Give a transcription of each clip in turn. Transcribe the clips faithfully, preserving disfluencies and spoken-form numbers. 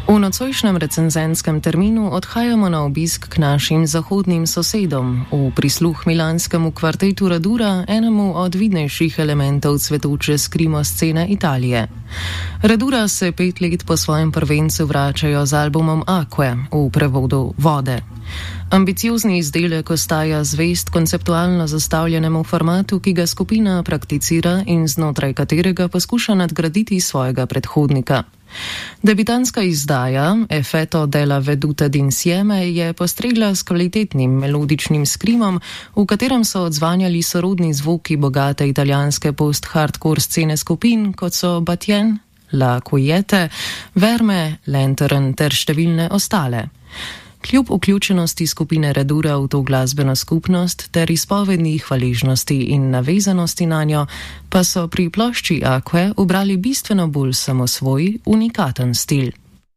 V nocojšnjem recenzenskem terminu odhajamo na obisk k našim zahodnim sosedom, v prisluh milanskemu kvartetu Radura, enemu od vidnejših elementov cvetoče skrimo scene Italije. Radura se pet let po svojem prvencu vračajo z albumom Acque, v prevodu Vode. Ambiciozni izdelek ostaja zvest konceptualno zastavljenemu formatu, ki ga skupina prakticira in znotraj katerega poskuša nadgraditi svojega predhodnika. Debitanska izdaja Effetto della vedute d'insieme je postregla s kvalitetnim melodičnim skrimom, v katerem so odzvanjali sorodni zvoki bogate italijanske post-hardcore scene skupin, kot so Batien, La Quiete, Verme, Lantern ter številne ostale. Kljub vključenosti skupine Radura v to glasbeno skupnost ter izpovedni hvaležnosti in navezanosti na njo, pa so pri plošči Acque ubrali bistveno bolj samosvoj, unikaten stil.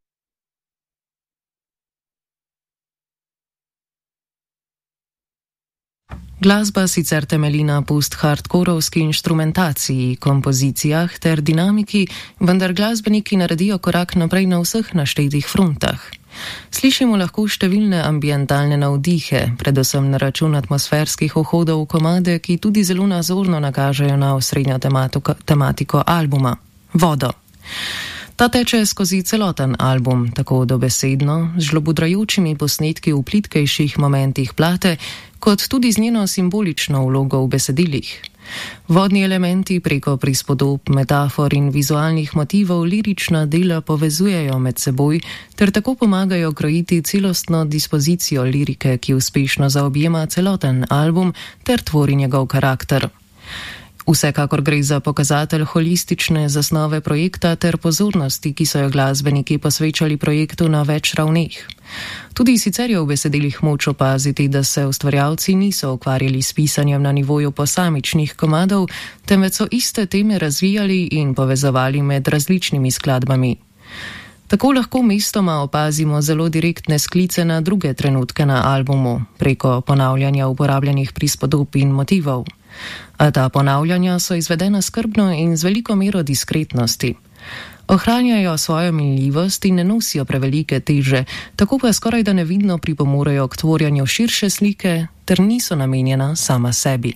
Glasba sicer temelji na post-hardkorovski inštrumentaciji, kompozicijah ter dinamiki, vendar glasbeniki naredijo korak naprej na vseh naštetih frontah. Slišimo lahko številne ambientalne navdihe, predvsem na račun atmosferskih vhodov v komade, ki tudi zelo nazorno nakažejo na osrednjo tematiko, tematiko albuma – vodo. Ta teče skozi celoten album, tako dobesedno, z žlobudrajočimi posnetki v plitkejših momentih plate, kot tudi z njeno simbolično vlogo v besedilih. Vodni elementi preko prispodob, metafor in vizualnih motivov lirična dela povezujejo med seboj ter tako pomagajo krojiti celostno dispozicijo lirike, ki uspešno zaobjema celoten album ter tvori njegov karakter. Vsekakor gre za pokazatelj holistične zasnove projekta ter pozornosti, ki so jo glasbeniki posvečali projektu na več ravneh. Tudi sicer je v besedilih moč opaziti, da se ustvarjalci niso ukvarjali s pisanjem na nivoju posamičnih komadov, temveč so iste teme razvijali in povezovali med različnimi skladbami. Tako lahko mestoma opazimo zelo direktne sklice na druge trenutke na albumu, preko ponavljanja uporabljenih prispodob in motivov. A ta ponavljanja so izvedena skrbno in z veliko mero diskretnosti. Ohranjajo svojo minljivost in ne nosijo prevelike teže, tako pa skoraj da nevidno pripomorejo k tvorjanju širše slike, ter niso namenjena sama sebi.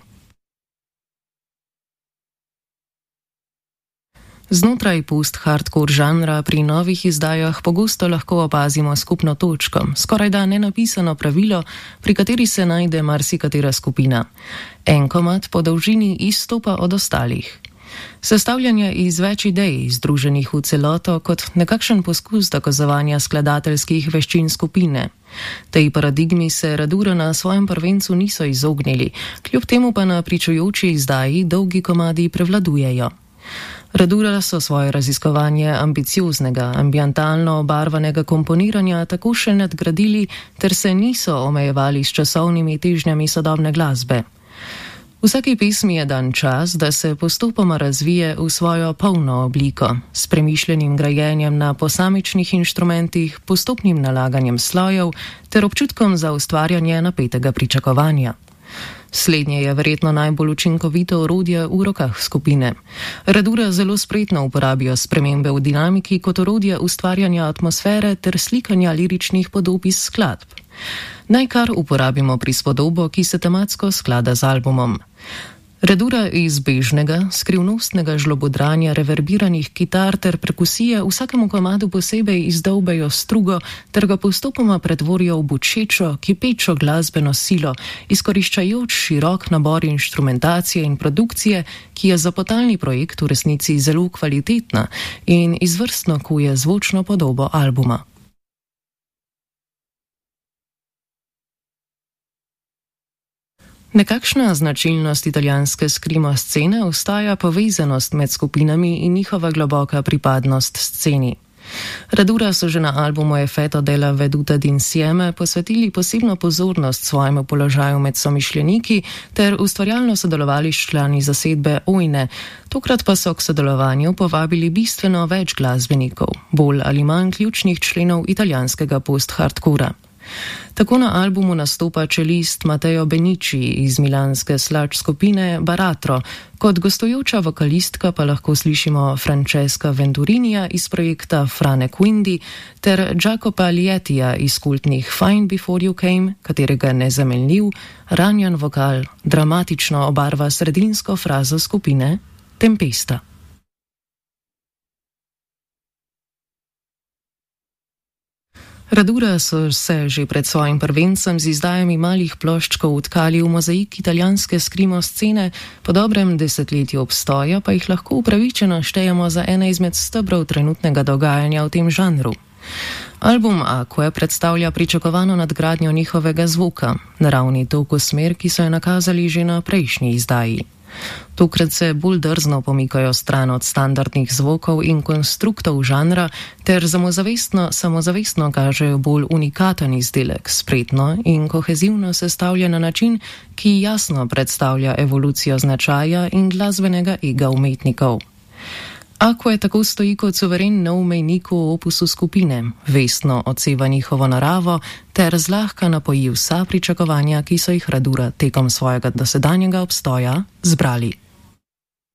Znotraj post-hardcore žanra pri novih izdajah pogosto lahko opazimo skupno točko, skoraj da nenapisano pravilo, pri kateri se najde marsikatera skupina. En komad po dolžini izstopa od ostalih. Sestavljanje iz več idej, združenih v celoto kot nekakšen poskus dokazovanja skladateljskih veščin skupine. Tej paradigmi se Radura na svojem prvencu niso izognili, kljub temu pa na pričujoči izdaji dolgi komadi prevladujejo. Radura so svoje raziskovanje ambicioznega, ambientalno obarvanega komponiranja tako še nadgradili, ter se niso omejevali s časovnimi težnjami sodobne glasbe. Vsaki pesmi je dan čas, da se postopoma razvije v svojo polno obliko, s premišljenim grajenjem na posamičnih inštrumentih, postopnim nalaganjem slojev ter občutkom za ustvarjanje napetega pričakovanja. Slednje je verjetno najbolj učinkovito orodje v rokah skupine. Radura zelo spretno uporabijo spremembe v dinamiki kot orodje ustvarjanja atmosfere ter slikanja liričnih podob iz skladb. Naj kar uporabimo prispodobo, ki se tematsko sklada z albumom. Radura iz bežnega, skrivnostnega žlobodranja reverbiranih kitar ter perkusije vsakemu komadu posebej izdolbejo strugo ter ga postopoma pretvorijo v bučečo, kipečo glasbeno silo, izkoriščajoč širok nabor inštrumentacije in produkcije, ki je za potalni projekt v resnici zelo kvalitetna in izvrstno kuje zvočno podobo albuma. Nekakšna značilnost italijanske skrimo scene ostaja povezanost med skupinami in njihova globoka pripadnost sceni. Radura so že na albumu Effetto della vedute d'insieme posvetili posebno pozornost svojemu položaju med somišljeniki ter ustvarjalno sodelovali s člani zasedbe Ojne, tokrat pa so k sodelovanju povabili bistveno več glasbenikov, bolj ali manj ključnih členov italijanskega post-hardkora. Tako na albumu nastopa čelist Matteo Benici iz milanske sludge skupine Baratro, kot gostujoča vokalistka pa lahko slišimo Francesca Venturinija iz projekta Frane Quindi ter Jacopa Lietija iz kultnih Fine Before You Came, katerega nezamenljiv, ranjen vokal dramatično obarva sredinsko frazo skupine Tempesta. Radura so se že pred svojim prvencem z izdajami malih ploščkov utkali v mozaik italijanske skrimo scene, po dobrem desetletju obstoja pa jih lahko upravičeno štejemo za ene izmed stebrov trenutnega dogajanja v tem žanru. Album Acque predstavlja pričakovano nadgradnjo njihovega zvuka, naravni tok v smer, ki so jo nakazali že na prejšnji izdaji. Tokrat se bolj drzno pomikajo stran od standardnih zvokov in konstruktov žanra ter samozavestno, samozavestno kažejo bolj unikaten izdelek, spretno in kohezivno sestavljen na način, ki jasno predstavlja evolucijo značaja in glasbenega ega umetnikov. Acque tako stoji kot suveren nov mejnik v opusu skupine, vestno odseva njihovo naravo ter zlahka napoji vsa pričakovanja, ki so jih Radura tekom svojega dosedanjega obstoja zbrali.